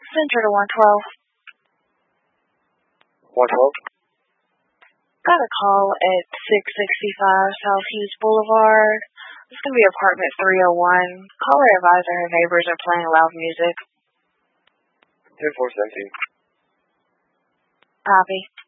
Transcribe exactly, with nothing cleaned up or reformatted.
Center to one twelve. one twelve? Got a call at six sixty-five South Hughes Boulevard. It's going to be apartment three oh one. Caller advisor her neighbors are playing loud music. ten four seventeen. Copy.